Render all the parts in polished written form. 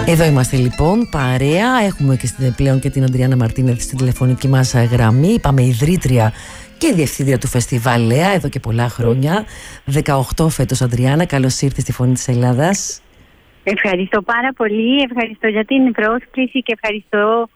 Εδώ είμαστε λοιπόν, παρέα. Έχουμε και πλέον και την Αντριάννα Μαρτίνεθ στην τηλεφωνική μας γραμμή. Είπαμε ιδρύτρια και διευθύντρια του Φεστιβάλ Λέα εδώ και πολλά χρόνια. 18 φέτος, Αντριάννα. Καλώς ήρθες στη Φωνή της Ελλάδας. Ευχαριστώ πάρα πολύ. Ευχαριστώ για την πρόσκληση και ευχαριστώ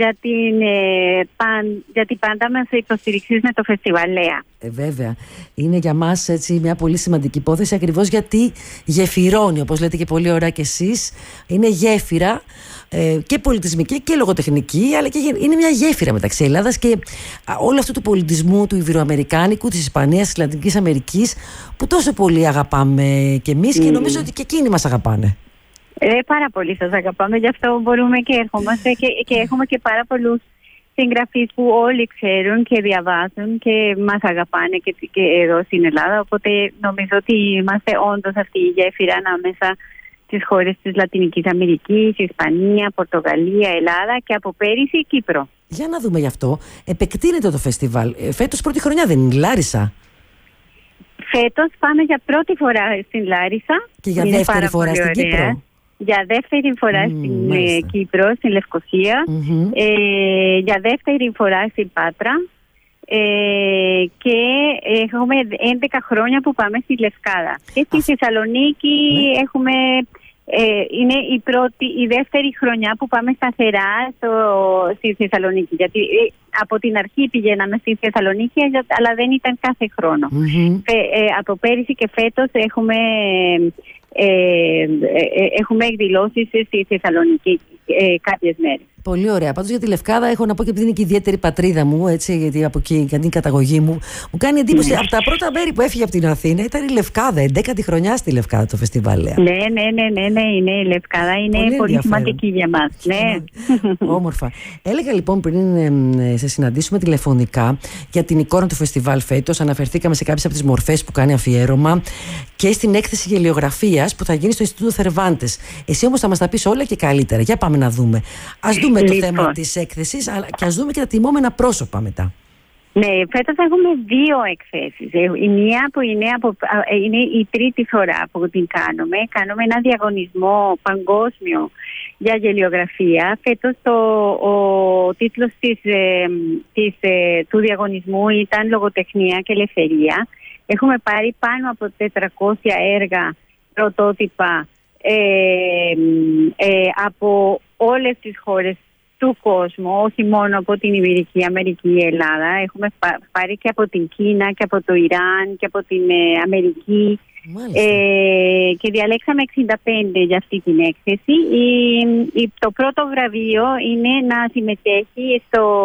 γιατί πάντα μας υποστηρίξεις με το Φεστιβάλ Λέα. Βέβαια. Είναι για μας έτσι μια πολύ σημαντική υπόθεση, ακριβώς γιατί γεφυρώνει, όπως λέτε και πολύ ωραία κι εσείς. Είναι γέφυρα και πολιτισμική και λογοτεχνική, αλλά και είναι μια γέφυρα μεταξύ Ελλάδας και όλου αυτού του πολιτισμού του Ιβυροαμερικάνικου, της Ισπανίας, της Λατινικής Αμερικής, που τόσο πολύ αγαπάμε κι εμείς και νομίζω ότι και εκείνοι μας αγαπάνε. Πάρα πολύ σας αγαπάμε, γι' αυτό μπορούμε και ερχόμαστε και έχουμε και πάρα πολλούς συγγραφείς που όλοι ξέρουν και διαβάζουν και μας αγαπάνε και εδώ στην Ελλάδα, οπότε νομίζω ότι είμαστε όντως αυτή η γέφυρα ανάμεσα στις χώρες της Λατινικής Αμερικής, Ισπανία, Πορτογαλία, Ελλάδα και από πέρυσι Κύπρο. Για να δούμε γι' αυτό. Επεκτείνεται το φεστιβάλ. Φέτος πρώτη χρονιά δεν είναι, Λάρισα? Φέτος πάμε για πρώτη φορά στην Λάρισα. Και για δεύτερη φορά στην Κύπρο. Για δεύτερη φορά στην Κύπρο, στην Λευκοσία, για δεύτερη φορά στην Πάτρα και έχουμε 11 χρόνια που πάμε στη Λευκάδα. Και στη Θεσσαλονίκη έχουμε, είναι η δεύτερη χρονιά που πάμε σταθερά στη Θεσσαλονίκη. Γιατί από την αρχή πηγαίναμε στη Θεσσαλονίκη, αλλά δεν ήταν κάθε χρόνο. Από πέρυσι και φέτος έχουμε εκδηλώσεις στη Θεσσαλονίκη κάποιες μέρες. Πολύ ωραία. Πάντως για τη Λευκάδα έχω να πω, και επειδή είναι και η ιδιαίτερη πατρίδα μου, έτσι, γιατί από εκεί και την καταγωγή μου κάνει εντύπωση. Από τα πρώτα μέρη που έφυγε από την Αθήνα ήταν η Λευκάδα. 11η χρονιά στη Λευκάδα το φεστιβάλ Λέα. Ναι, είναι η Λευκάδα. Είναι πολύ σημαντική για μας. Ναι. Όμορφα. Έλεγα λοιπόν πριν σε συναντήσουμε τηλεφωνικά για την εικόνα του φεστιβάλ φέτος. Αναφερθήκαμε σε κάποιες από τις μορφές που κάνει αφιέρωμα και στην έκθεση γελιογραφίας που θα γίνει στο Ινστιτούτο Θερβάντες. Εσύ όμως θα μας τα πεις όλα και καλύτερα. Για πάμε να δούμε. Ας δούμε το θέμα της έκθεσης, αλλά και ας δούμε και τα τιμόμενα πρόσωπα μετά. Ναι, φέτος έχουμε 2 εκθέσεις. Η μία που είναι η τρίτη φορά που την κάνουμε. Κάνουμε ένα διαγωνισμό παγκόσμιο για γελιογραφία. Φέτος ο τίτλος του διαγωνισμού ήταν «Λογοτεχνία και ελευθερία». Έχουμε πάρει πάνω από 400 έργα πρωτότυπα από όλες τις χώρες του κόσμου, όχι μόνο από την Ιβηρική Αμερική ή Ελλάδα. Έχουμε πάρει και από την Κίνα και από το Ιράν και από την Αμερική και διαλέξαμε 65 για αυτή την έκθεση. Το πρώτο βραβείο είναι να συμμετέχει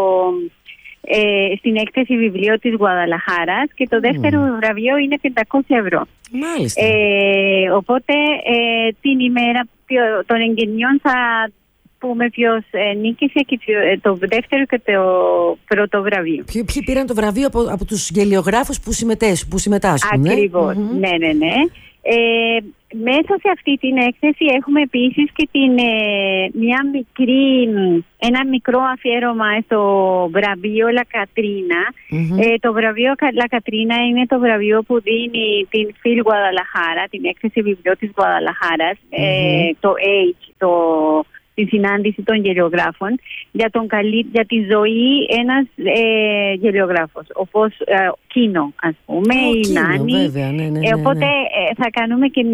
στην έκθεση βιβλίο της Γουαδαλαχάρας και το δεύτερο βραβείο είναι 500 ευρώ. Μάλιστα. Οπότε την ημέρα των εγγενειών θα πούμε ποιος νίκησε και το δεύτερο και το πρώτο βραβείο. Ποιοι πήραν το βραβείο από τους γελιογράφους που συμμετάσχουν? Ακριβώς, ναι. Μέσα σε αυτή την έκθεση έχουμε επίσης και ένα μικρό αφιέρωμα στο βραβείο Λακατρίνα. Το βραβείο Λακατρίνα είναι το βραβείο που δίνει την Φιλ Γουαδαλαχάρα, την έκθεση βιβλίο της Γουαδαλαχάρας, το Age, τη συνάντηση των γελιογράφων για τη ζωή ένας γελιογράφος, όπως Κίνο, ας πούμε, η Νάνη. Ναι. Οπότε θα κάνουμε και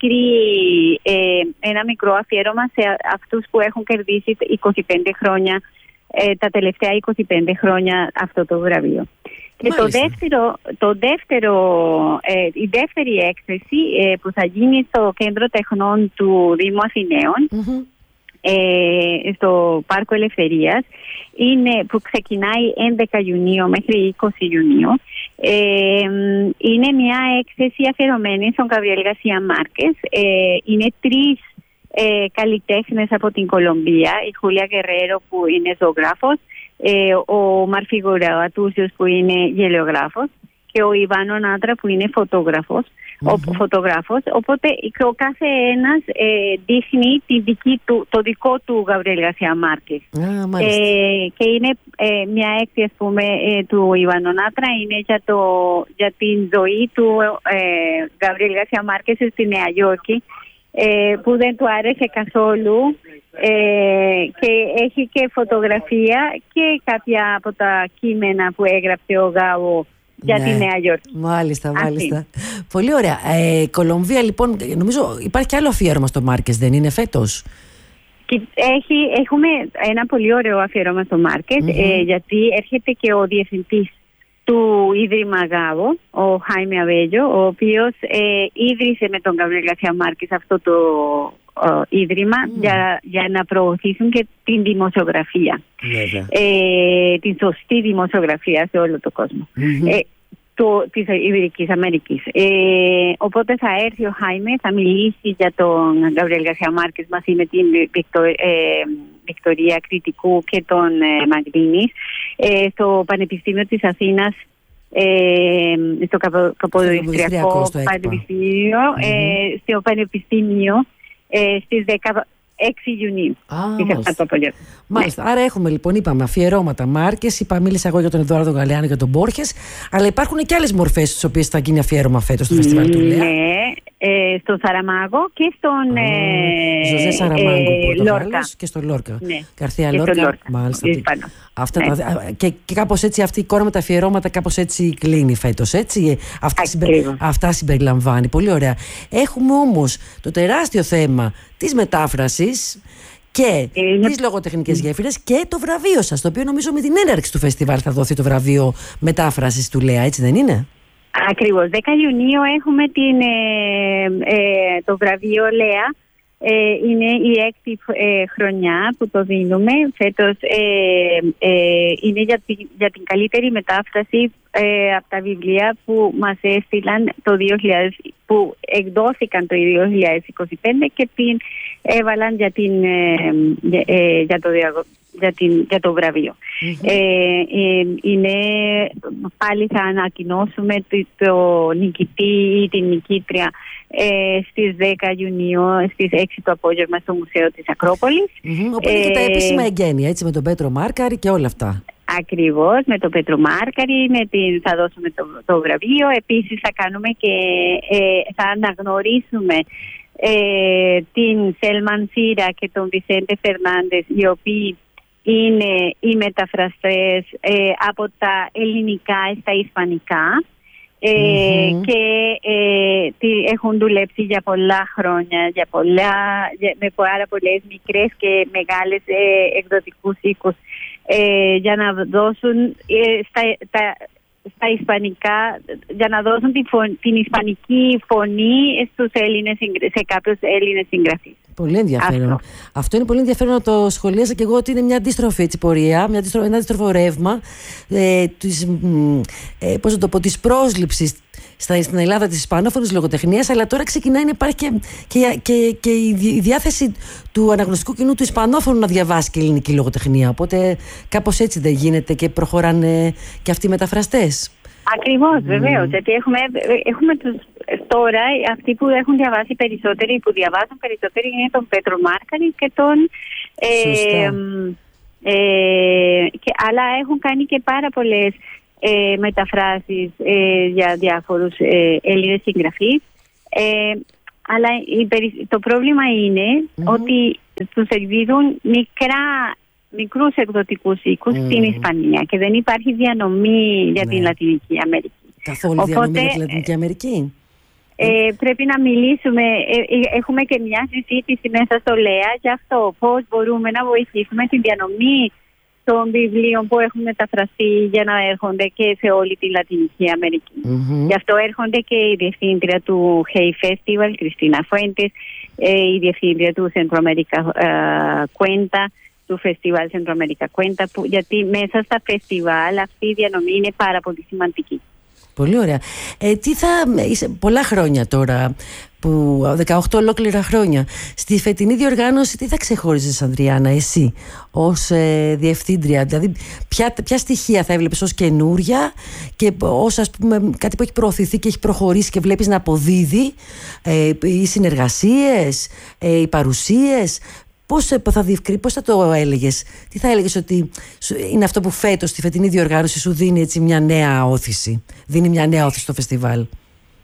ένα μικρό αφιέρωμα σε αυτούς που έχουν κερδίσει 25 χρόνια, τα τελευταία 25 χρόνια αυτό το βραβείο. Και η δεύτερη έκθεση που θα γίνει στο Κέντρο Τεχνών του Δήμου Αθηναίων, στο Πάρκο Ελευθερίας, που ξεκινάει 11 Ιουνίου μέχρι 20 Ιουνίου. Είναι μια έκθεση αφιερωμένη στον Γαβριέλ Γκαρσία Μάρκες. Είναι 3 καλλιτέχνες από την Κολομβία, η Χούλια Γκερέρο που είναι ζωγράφος, ο Μαρφίγορα Ατούσιος που είναι γελιογράφος και ο Ιβάνο Νάτρα που είναι φωτόγραφος. Οπότε ο κάθε ένας δείχνει το δικό του Γαβριέλ Γκαρσία Μάρκες. Και είναι μια έκθεση, ας πούμε, του Ιβάνο Νάτρα, είναι για την ζωή του Γαβριέλ Γκαρσία Μάρκες στη Νέα Υόρκη, που δεν του άρεσε καθόλου Και έχει και φωτογραφία και κάποια από τα κείμενα που έγραψε ο Γάβο για τη Νέα Υόρκη. Μάλιστα. Πολύ ωραία. Κολομβία, λοιπόν, νομίζω υπάρχει και άλλο αφιέρωμα στο Μάρκες, δεν είναι φέτος? Έχουμε ένα πολύ ωραίο αφιέρωμα στο Μάρκες, γιατί έρχεται και ο διευθυντής του Ίδρυμα Γάβο, ο Χάιμε Αβέλιο, ο οποίος ίδρυσε με τον Γκαμπριέλ Γκαρσία Μάρκες αυτό το ίδρυμα για να προωθήσουν και την δημοσιογραφία. Την σωστή δημοσιογραφία σε όλο τον κόσμο. Της Ιβηρικής Αμερικής. Οπότε θα έρθει ο Χάιμε, θα μιλήσει για τον Γκαμπριέλ Γκαρσία Μάρκες μαζί με την Βικτωρία Κριτικού και τον Μαγδίνης στο Πανεπιστήμιο της Αθήνας, στο Καποδιστριακό Πανεπιστήμιο, στο Πανεπιστήμιο στις 6 Ιουνίου. Μάλιστα. Άρα έχουμε, λοιπόν, είπαμε αφιερώματα Μάρκες, μίλησα εγώ για τον Εδουάρδο Γαλεάνο και τον Μπόρχες, αλλά υπάρχουν και άλλες μορφές στις οποίες θα γίνει αφιέρωμα φέτος στο φεστιβάλ του Λέα. Ναι, στον Σαραμάγκο και στον Ζωζέ Σαραμάγκο Λόρκα. Και στον Λόρκα. Ναι. Καρθία Λόρκα. Μάλιστα. Αυτά και κάπως έτσι αυτή η εικόνα με τα αφιερώματα κάπως έτσι κλείνει φέτος, έτσι. Αυτά συμπεριλαμβάνει. Πολύ ωραία. Έχουμε όμως το τεράστιο θέμα της μετάφρασης και τις λογοτεχνικές γέφυρες και το βραβείο σας, το οποίο νομίζω με την έναρξη του φεστιβάλ θα δοθεί το βραβείο μετάφρασης του Λέα, έτσι δεν είναι? Ακριβώς. 10 Ιουνίου έχουμε το βραβείο Λέα. Είναι η 6η χρονιά που το δίνουμε. Φέτος είναι για την καλύτερη μετάφραση από τα βιβλία που μας έστειλαν που εκδόθηκαν το 2025 και την έβαλαν για το βραβείο. Πάλι θα ανακοινώσουμε το νικητή ή την νικήτρια στις 10 Ιουνίου στις 6 το απόγευμα στο Μουσείο της Ακρόπολης. Οπότε και τα επίσημα εγγένεια, έτσι, με τον Πέτρο Μάρκαρη και όλα αυτά. Ακριβώς, με τον Πέτρο Μάρκαρη θα δώσουμε το βραβείο. Επίσης θα κάνουμε και θα αναγνωρίσουμε την Σέλμαν Σίρα και τον Βισέντε Φερνάντες, οι οποίοι είναι οι μεταφραστές από τα ελληνικά στα ισπανικά και έχουν δουλέψει για πολλά χρόνια, με πάρα πολλές μικρές και μεγάλες εκδοτικούς οίκους για να δώσουν στα ισπανικά, για να δώσουν την ισπανική φωνή σε κάποιους Έλληνες συγγραφείς. Πολύ ενδιαφέρον. Αυτό είναι πολύ ενδιαφέρον να το σχολίασα και εγώ, ότι είναι μια αντίστροφη πορεία, ένα αντίστροφο ρεύμα της πρόσληψης στην Ελλάδα της ισπανόφωνης λογοτεχνίας, αλλά τώρα ξεκινάει να υπάρχει και η διάθεση του αναγνωστικού κοινού του ισπανόφωνου να διαβάσει και ελληνική λογοτεχνία. Οπότε κάπως έτσι δεν γίνεται και προχωράνε και αυτοί οι μεταφραστές? Ακριβώς, βεβαίως. Γιατί έχουμε τώρα αυτοί που έχουν διαβάσει περισσότεροι, που διαβάζουν περισσότεροι, είναι τον Πέτρο Μάρκαρη και τον. Αλλά έχουν κάνει και πάρα πολλές μεταφράσεις για διάφορους Έλληνες συγγραφείς. Αλλά το πρόβλημα είναι ότι τους εκδίδουν μικρούς εκδοτικούς οίκους στην Ισπανία και δεν υπάρχει διανομή για την Λατινική Αμερική. Καθόλου διανομή για την Λατινική Αμερική? Πρέπει να μιλήσουμε, έχουμε και μια συζήτηση μέσα στο Λέα για αυτό, πώς μπορούμε να βοηθήσουμε την διανομή των βιβλίων που έχουν μεταφραστεί για να έρχονται και σε όλη τη Λατινική Αμερική. Γι' αυτό έρχονται και η διευθύντρια του Hey Festival, Κριστίνα Φουέντες, η διευθύντρια του Centroamerica Cuenta, του φεστιβάλ Centroamerica Cuenta, γιατί μέσα στα φεστιβάλ αυτή η διανομή είναι πάρα πολύ σημαντική. Πολύ ωραία. Είσαι πολλά χρόνια τώρα, 18 ολόκληρα χρόνια. Στη φετινή διοργάνωση τι θα ξεχώριζες, Ανδριάννα, εσύ ως διευθύντρια? Δηλαδή ποια στοιχεία θα έβλεπες ως καινούρια και ως, ας πούμε, κάτι που έχει προωθηθεί και έχει προχωρήσει και βλέπεις να αποδίδει, οι συνεργασίες, οι παρουσίες? Πώς θα το έλεγες? Τι θα έλεγες ότι είναι αυτό που φέτος στη φετινή διοργάνωση σου δίνει έτσι μια νέα όθηση? Δίνει μια νέα όθηση στο φεστιβάλ?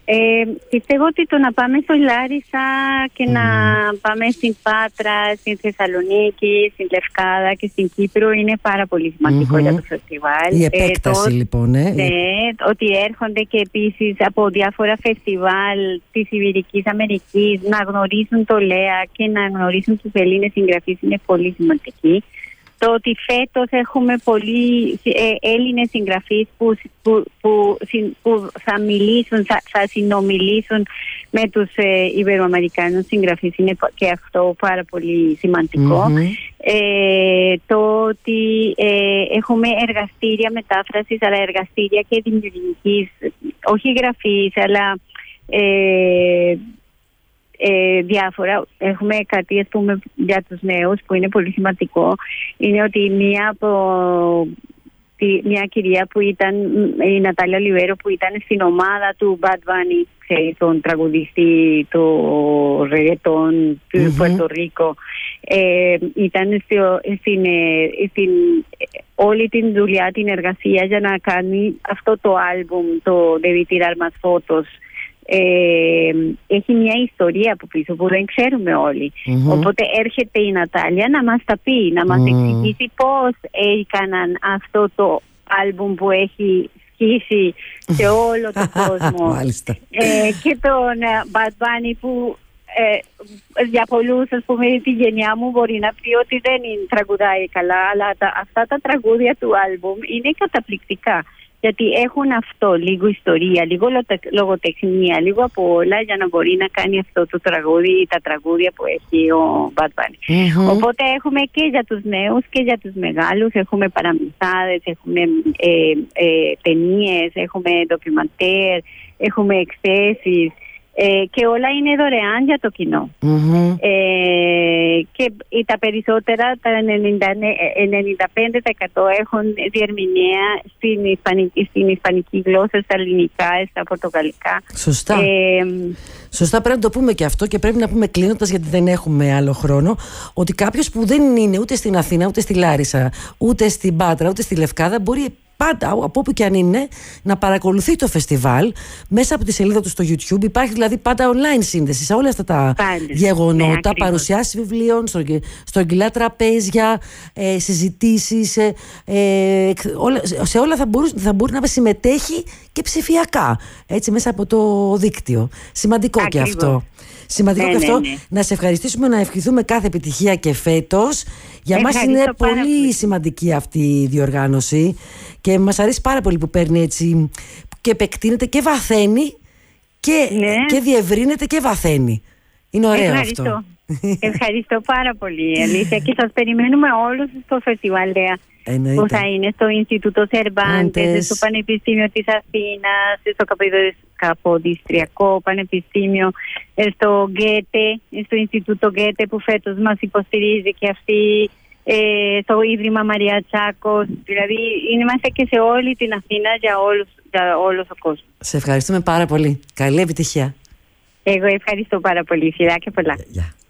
Πιστεύω ότι το να πάμε στο Λάρισα και να πάμε στην Πάτρα, στην Θεσσαλονίκη, στην Λευκάδα και στην Κύπρο είναι πάρα πολύ σημαντικό για το φεστιβάλ. Η επέκταση λοιπόν. Ναι, ότι έρχονται και επίσης από διάφορα φεστιβάλ της Ιβηρικής Αμερικής να γνωρίσουν το ΛΕΑ και να γνωρίσουν τους Έλληνες συγγραφείς είναι πολύ σημαντική. Το ότι φέτος έχουμε πολλοί Έλληνες συγγραφείς που θα μιλήσουν, θα συνομιλήσουν με τους Ιβεροαμερικάνους συγγραφείς είναι και αυτό πάρα πολύ σημαντικό. Το ότι έχουμε εργαστήρια μετάφρασης, αλλά εργαστήρια και δημιουργικής, όχι γραφής, αλλά διάφορα. Έχουμε κάτι, ας πούμε, για τους νέους που είναι πολύ σημαντικό. Είναι ότι μια κυρία που ήταν, η Νατάλια Ολιβέρο, που ήταν στην ομάδα του Bad Bunny, τον τραγουδιστή του ρεγετόν του Πουέρτο Ρίκο, ήταν στην όλη την δουλειά, την εργασία για να κάνει αυτό το άλμπουμ, το Debí tirar más fotos. Έχει μια ιστορία από πίσω που δεν ξέρουμε όλοι. Οπότε έρχεται η Νατάλια να μας τα πει, να μας εξηγήσει πώς έκαναν αυτό το άλμπουμ που έχει σκίσει σε όλο τον κόσμο. Και τον Bad Bunny που για πολλούς, ας πούμε, τη γενιά μου μπορεί να πει ότι δεν τραγουδάει καλά, αλλά αυτά τα τραγούδια του άλμπουμ είναι καταπληκτικά. Γιατί έχουν αυτό, λίγο ιστορία, λίγο λογοτεχνία, λίγο από όλα για να μπορεί να κάνει αυτό το τραγούδι ή τα τραγούδια που έχει ο Bad Bunny. Οπότε έχουμε και για τους νέους και για τους μεγάλους, έχουμε παραμυθάδες, έχουμε ταινίες, έχουμε ντοκιμαντέρ, έχουμε εκθέσεις. Και όλα είναι δωρεάν για το κοινό. Και τα περισσότερα, τα 95% έχουν διερμηνέα στην ισπανική γλώσσα, στα ελληνικά, στα πορτογαλικά. Σωστά. Σωστά, πρέπει να το πούμε και αυτό, και πρέπει να πούμε κλείνοντας, γιατί δεν έχουμε άλλο χρόνο, ότι κάποιος που δεν είναι ούτε στην Αθήνα, ούτε στη Λάρισα, ούτε στην Πάτρα, ούτε στη Λευκάδα, μπορεί πάντα, από όπου και αν είναι, να παρακολουθεί το φεστιβάλ μέσα από τη σελίδα του στο YouTube. Υπάρχει δηλαδή πάντα online σύνδεση σε όλα αυτά τα γεγονότα, παρουσιάσεις βιβλίων, στρογγυλά τραπέζια, συζητήσεις, σε όλα θα μπορεί να συμμετέχει και ψηφιακά, έτσι, μέσα από το δίκτυο. Σημαντικό και αυτό. Σημαντικό και αυτό. Να σε ευχαριστήσουμε, να ευχηθούμε κάθε επιτυχία και φέτος. Για μας είναι πολύ σημαντική αυτή η διοργάνωση και μας αρέσει πάρα πολύ που παίρνει έτσι και επεκτείνεται και βαθαίνει και διευρύνεται και βαθαίνει. Είναι ωραίο αυτό. Ευχαριστώ πάρα πολύ, Αλήθεια, και σας περιμένουμε όλους στο φεστιβάλ ΛΕΑ, που θα είναι στο Ινστιτούτο Σερβάντες, στο Πανεπιστήμιο της Αθήνας, στο Καποδιστριακό Πανεπιστήμιο, στο Γκέτε, στο Ινστιτούτο Γκέτε που φέτος μας υποστηρίζει και αυτή, στο Ίδρυμα Μαρία Τσάκος. Δηλαδή είμαστε και σε όλη την Αθήνα για όλος ο κόσμος. Σε ευχαριστούμε πάρα πολύ. Καλή επιτυχία. Εγώ ευχαριστώ πάρα πολύ. Φιλιά και πολλά.